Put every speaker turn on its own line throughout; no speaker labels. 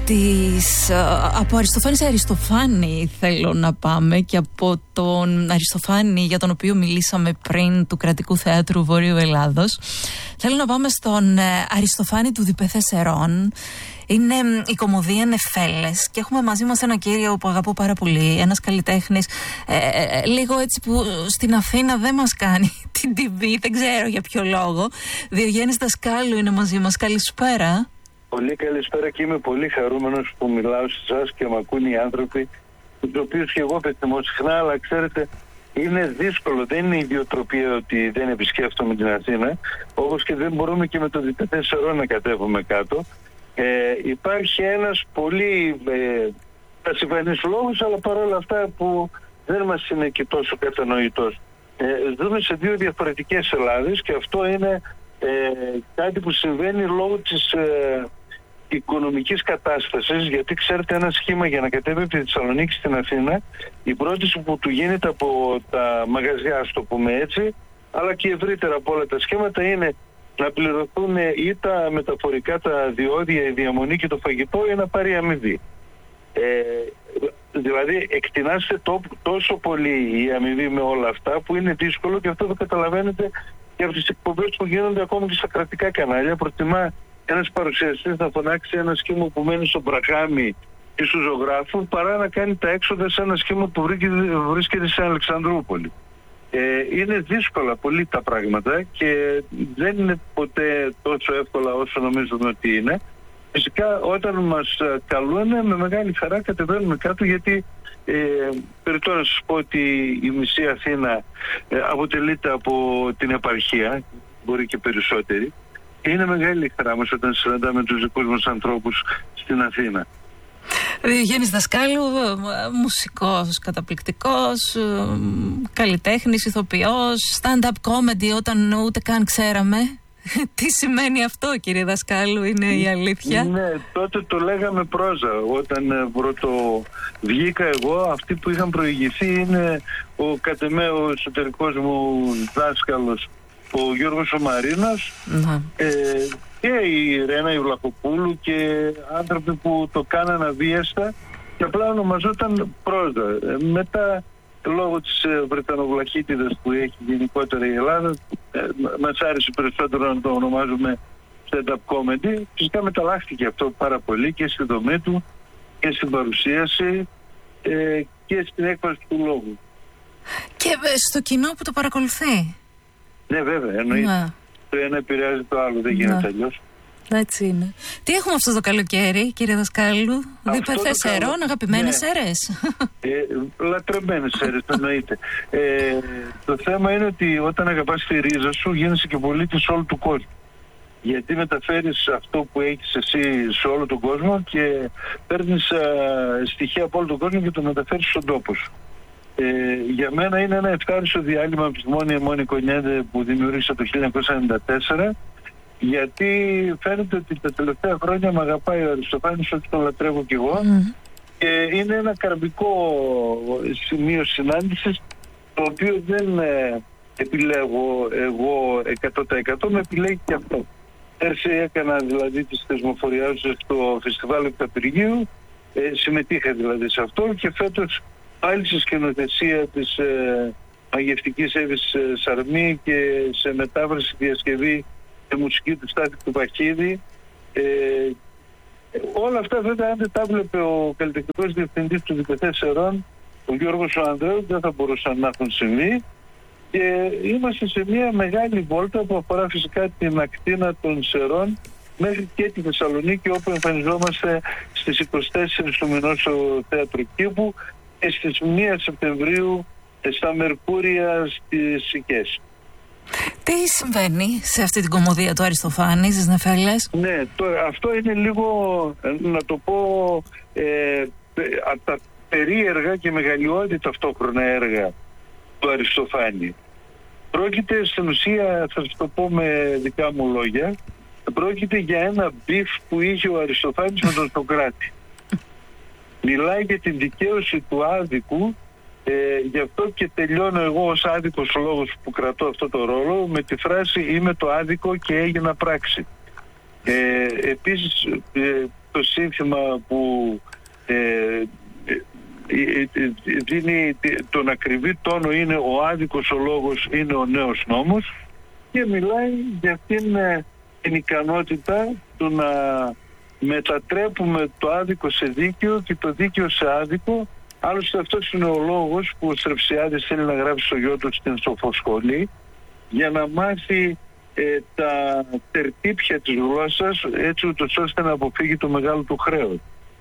Από Αριστοφάνη σε Αριστοφάνη θέλω να πάμε, και από τον Αριστοφάνη για τον οποίο μιλήσαμε πριν, του Κρατικού Θεάτρου Βορείου Ελλάδος, θέλω να πάμε στον Αριστοφάνη του Διπεθέσσερων. Είναι η κωμωδία Νεφέλες και έχουμε μαζί μας έναν κύριο που αγαπώ πάρα πολύ, ένας καλλιτέχνης λίγο έτσι που στην Αθήνα δεν μας κάνει την τιμή, δεν ξέρω για ποιο λόγο. Διογέννης Δασκάλου είναι μαζί μας. Καλησπέρα.
Πολύ καλησπέρα και είμαι πολύ χαρούμενος που μιλάω σε εσάς και με ακούν οι άνθρωποι, τους οποίους και εγώ πεθυμώ συχνά, αλλά ξέρετε είναι δύσκολο, δεν είναι ιδιοτροπία ότι δεν επισκέφτομαι την Αθήνα, όπως και δεν μπορούμε και με το Διπεθέσσερο να κατέβουμε κάτω. Υπάρχει ένας πολύ ασυμφανής λόγος, αλλά παρόλα αυτά που δεν μας είναι και τόσο κατανοητός. Ζούμε σε δύο διαφορετικές Ελλάδες και αυτό είναι κάτι που συμβαίνει λόγω της οικονομικής κατάστασης, γιατί ξέρετε ένα σχήμα για να κατέβει από τη Θεσσαλονίκη στην Αθήνα, η πρόταση που του γίνεται από τα μαγαζιά, ας το πούμε έτσι, αλλά και ευρύτερα από όλα τα σχήματα, είναι να πληρωθούν ή τα μεταφορικά, τα διόδια, η διαμονή και το φαγητό, ή να πάρει αμοιβή. Δηλαδή εκτινάσσεται τόσο πολύ η αμοιβή με όλα αυτά που είναι δύσκολο, και αυτό το καταλαβαίνετε και από τις εκπομπές που γίνονται ακόμα και στα κρατικά κανάλια. Προτιμά ένας παρουσιαστής να φωνάξει ένα σχήμα που μένει στον Μπραχάμι ή στους ζωγράφους παρά να κάνει τα έξοδα σε ένα σχήμα που βρίσκεται σε Αλεξανδρούπολη. Είναι δύσκολα πολύ τα πράγματα και δεν είναι ποτέ τόσο εύκολα όσο νομίζουμε ότι είναι. Φυσικά όταν μας καλούν με μεγάλη χαρά κατεβαίνουμε κάτω, γιατί περιττώ να σας πω ότι η μισή Αθήνα αποτελείται από την επαρχία, μπορεί και περισσότεροι, και είναι μεγάλη χαρά μας όταν συναντάμε τους δικούς μας ανθρώπους στην Αθήνα.
Διογέννης Δασκάλου, μουσικός καταπληκτικός, καλλιτέχνης, ηθοποιός, stand-up comedy όταν ούτε καν ξέραμε τι σημαίνει αυτό, κύριε Δασκάλου, είναι η αλήθεια.
Ναι, τότε το λέγαμε πρόζα. Όταν πρώτο βγήκα εγώ, αυτοί που είχαν προηγηθεί είναι ο κατ' εμέ ο εσωτερικός μου δάσκαλος, ο Γιώργος ο Μαρίνας, και η Ρένα η Βλαχοπούλου, και άνθρωποι που το κάνανε αβίαστα και απλά ονομαζόταν πρόζα. Μετά, λόγω της βρετανοβλαχίτιδας που έχει γενικότερα η Ελλάδα, μας άρεσε περισσότερο να το ονομάζουμε stand-up comedy. Φυσικά μεταλλάχθηκε αυτό πάρα πολύ και στη δομή του και στην παρουσίαση και στην έκφραση του λόγου.
Και στο κοινό που το παρακολουθεί.
Ναι, βέβαια, εννοείται. Το ένα επηρεάζει το άλλο, δεν γίνεται αλλιώς.
Έτσι είναι. Τι έχουμε αυτό το καλοκαίρι, κύριε Δασκάλου? Διπεθέσσερων, αγαπημένες αίρες.
Λατρεμένες αίρες, εννοείται. Το θέμα είναι ότι όταν αγαπάς τη ρίζα σου γίνεσαι και πολίτης όλου του κόσμου. Γιατί μεταφέρεις αυτό που έχεις εσύ σε όλο τον κόσμο και παίρνεις στοιχεία από όλο τον κόσμο και το μεταφέρεις στον τόπο σου. Για μένα είναι ένα ευχάριστο διάλειμμα από τη μόνη Κονιέντε που δημιούργησα το 1994, γιατί φαίνεται ότι τα τελευταία χρόνια με αγαπάει ο Αριστοφάνης, ότι τον λατρεύω κι εγώ, και είναι ένα καρμικό σημείο συνάντησης, το οποίο δεν επιλέγω εγώ 100%, με επιλέγει και αυτό. Πέρσι έκανα δηλαδή τις θεσμοφοριάζες στο Φεστιβάλ Εκταπηργίου, συμμετείχα δηλαδή σε αυτό, και φέτος πάλι στη σκηνοθεσία της μαγευτικής Εύης Σαρμή και σε μετάφραση, διασκευή και μουσική του Στάθη του Παχίδη. Όλα αυτά βέβαια, αν δεν τα βλέπε ο καλλιτεχνικός διευθυντής του Διπεθέσσερων, ο Γιώργος ο Ανδρέου, δεν θα μπορούσαν να έχουν συμβεί. Και είμαστε σε μια μεγάλη βόλτα που αφορά φυσικά την ακτίνα των Σερών μέχρι και τη Θεσσαλονίκη, όπου εμφανιζόμαστε στις 24 του μηνός στο Θέατρο Κήπου και στις 1 Σεπτεμβρίου στα Μερκούρια στις Σικές.
Τι συμβαίνει σε αυτή την κωμωδία του Αριστοφάνη, στις Νεφέλες?
Ναι, αυτό είναι λίγο, να το πω, από τα περίεργα και μεγαλειώδη ταυτόχρονα έργα του Αριστοφάνη. Πρόκειται στην ουσία, θα σας το πω με δικά μου λόγια, πρόκειται για ένα μπιφ που είχε ο Αριστοφάνης με τον Σοκράτη. Μιλάει για την δικαίωση του άδικου, γι' αυτό και τελειώνω εγώ ως άδικος λόγος που κρατώ αυτό το ρόλο με τη φράση «Είμαι το άδικο και έγινα πράξη». Επίσης το σύνθημα που δίνει τον ακριβή τόνο, είναι ο άδικος ο λόγος, είναι ο νέος νόμος, και μιλάει για αυτήν την ικανότητα του να μετατρέπουμε το άδικο σε δίκαιο και το δίκαιο σε άδικο. Άλλωστε αυτός είναι ο λόγος που ο Στρεψιάδης θέλει να γράψει στο γιο του στην Σοφοσχολή, για να μάθει τα τερτύπια της γλώσσας, έτσι ούτως ώστε να αποφύγει το μεγάλο του χρέος.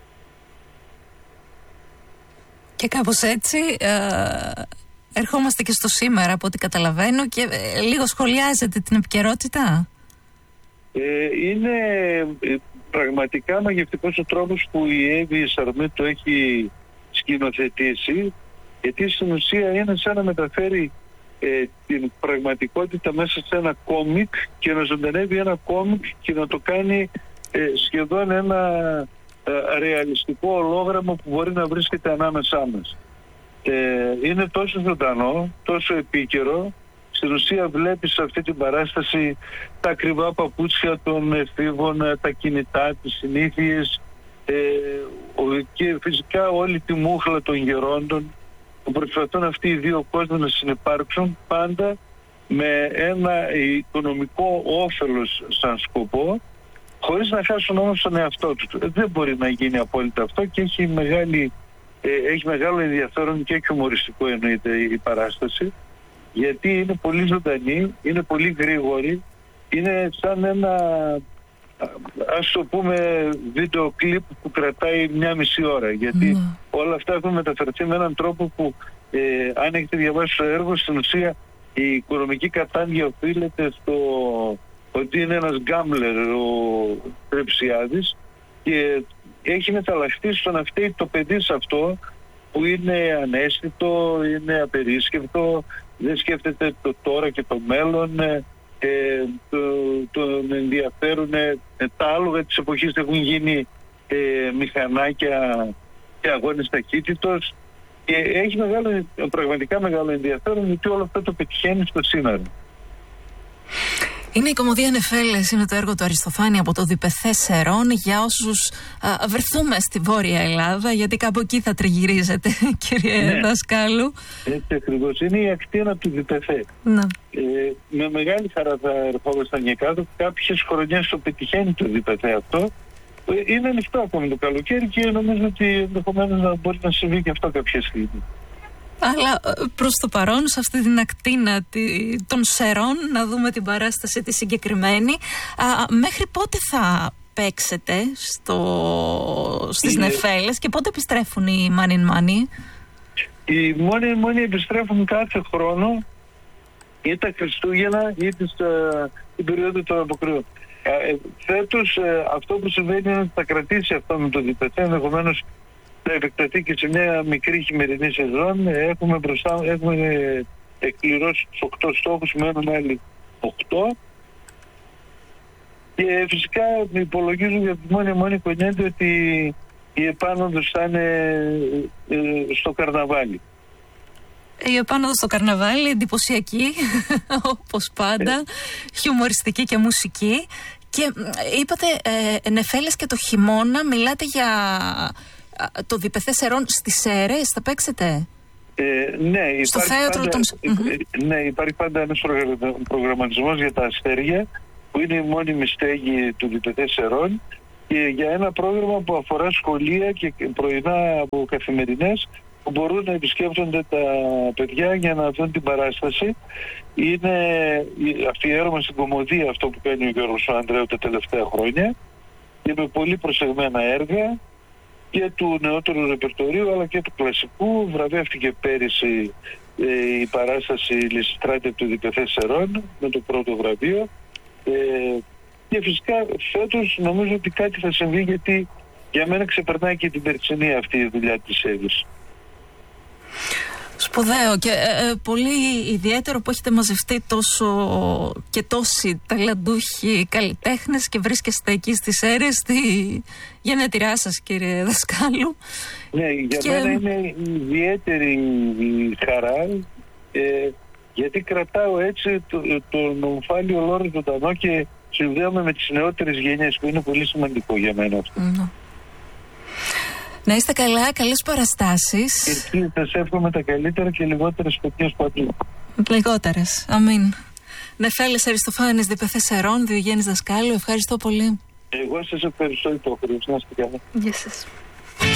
Και κάπως έτσι ερχόμαστε και στο σήμερα, από ό,τι καταλαβαίνω, και λίγο σχολιάζετε την επικαιρότητα.
Είναι πραγματικά μαγευτικός ο τρόπος που η Εύη Σαρμί το έχει σκηνοθετήσει, γιατί στην ουσία είναι σαν να μεταφέρει την πραγματικότητα μέσα σε ένα κόμικ και να ζωντανεύει ένα κόμικ και να το κάνει σχεδόν ένα ρεαλιστικό ολόγραμμα που μπορεί να βρίσκεται ανάμεσά μας. Είναι τόσο ζωντανό, τόσο επίκαιρο. Στην ουσία βλέπεις σε αυτή την παράσταση τα ακριβά παπούτσια των εφήβων, τα κινητά, τις συνήθειες, και φυσικά όλη τη μούχλα των γερόντων που προσπαθούν αυτοί οι δύο κόσμοι να συνυπάρξουν, πάντα με ένα οικονομικό όφελος σαν σκοπό, χωρίς να χάσουν όμως τον εαυτό του. Δεν μπορεί να γίνει απόλυτα αυτό, και έχει μεγάλο ενδιαφέρον και χιουμοριστικό εννοείται η παράσταση, γιατί είναι πολύ ζωντανή, είναι πολύ γρήγορη, είναι σαν ένα, ας το πούμε, βίντεο κλιπ που κρατάει 1,5 ώρα, γιατί όλα αυτά έχουν μεταφερθεί με έναν τρόπο που αν έχετε διαβάσει το έργο, στην ουσία η οικονομική κατάντια οφείλεται στο ότι είναι ένας γκάμπλερ ο Στρεψιάδης, και έχει μεταλλαχθεί στο να φταίει το παιδί σε αυτό, που είναι ανέστητο, είναι απερίσκεπτο, δεν σκέφτεται το τώρα και το μέλλον, τον ενδιαφέρουν τα άλογα της εποχής, έχουν γίνει μηχανάκια και αγώνες ταχύτητος, και έχει πραγματικά μεγάλο ενδιαφέρον, γιατί όλο αυτό το πετυχαίνει στο σήμερα.
Είναι η κομμωδία Νεφέλες, είναι το έργο του Αριστοφάνη από το Διπεθέ Σερών, για όσους βρεθούμε στη Βόρεια Ελλάδα, γιατί κάπου εκεί θα τριγυρίζετε, κύριε Δασκάλου.
Έτσι ακριβώς, είναι η ακτίνα του Διπεθέ. Με μεγάλη χαρά θα ερχόμασταν για κάτω. Κάποιες χρονιές το πετυχαίνει το Διπεθέ αυτό. Είναι ανοιχτό ακόμη το καλοκαίρι, και νομίζω ότι ενδεχομένως να μπορεί να συμβεί και αυτό κάποια στιγμή.
Αλλά προς το παρόν, σε αυτή την ακτίνα των Σερών, να δούμε την παράσταση τη συγκεκριμένη. Μέχρι πότε θα παίξετε στις Νεφέλες και πότε επιστρέφουν οι Money Money?
Οι Money Money επιστρέφουν κάθε χρόνο, ή τα Χριστούγεννα ή την περίοδο των αποκρύων. Φέτος αυτό που συμβαίνει είναι ότι θα κρατήσει αυτό με το Διπεθέ, ενδεχομένως θα επεκταθεί και σε μια μικρή χειμερινή σεζόν. Έχουμε εκπληρώσει τους 8 στόχους, μένουν άλλοι 8. Και φυσικά υπολογίζουν για τη μόνη κονιέντε ότι η επάνωδος θα είναι στο καρναβάλι.
Η επάνωδος στο καρναβάλι, εντυπωσιακή, όπως πάντα, χιουμοριστική και μουσική. Και είπατε Νεφέλες και το χειμώνα, μιλάτε για το Διπεθέ Σερών στις Σέρρες, θα παίξετε?
Ναι,
στο θέατρο
ναι, υπάρχει πάντα ένας προγραμματισμός για τα αστέρια, που είναι η μόνιμη στέγη του Διπεθέ Σερών, και για ένα πρόγραμμα που αφορά σχολεία και πρωινά από καθημερινές, που μπορούν να επισκέπτονται τα παιδιά για να δουν την παράσταση. Είναι αφιέρωμα στην κομμωδία αυτό που κάνει ο Γιώργος Ανδρέου τα τελευταία χρόνια, και με πολύ προσεγμένα έργα και του νεότερου ρεπερτορίου αλλά και του κλασικού. Βραβεύτηκε πέρυσι η παράσταση Λυσιστράτη του Διπεθέ Σερών με το πρώτο βραβείο, και φυσικά φέτος νομίζω ότι κάτι θα συμβεί, γιατί για μένα ξεπερνάει και την περσινή αυτή η δουλειά της Εύης.
Σπουδαίο και πολύ ιδιαίτερο που έχετε μαζευτεί τόσο και τόσοι ταλαντούχοι καλλιτέχνες και βρίσκεστε εκεί στις Σέρρες, στη γενέτειρά σας, κύριε Δασκάλου.
Ναι, για μένα είναι ιδιαίτερη χαρά, γιατί κρατάω έτσι τον ομφάλιο λόρο ζωντανό και συνδέομαι με τις νεότερες γενιές, που είναι πολύ σημαντικό για μένα αυτό.
Να είστε καλά, καλές παραστάσεις.
Εκεί σας εύχομαι τα καλύτερα και λιγότερες φωτιές παντού.
Λιγότερες, αμήν. Νεφέλης Αριστοφάνης, Διπεθεσσερών, Διογέννης Δασκάλου, ευχαριστώ πολύ.
Εγώ σας ευχαριστώ, υπόχρεος. Να είστε καλά.
Γεια σας.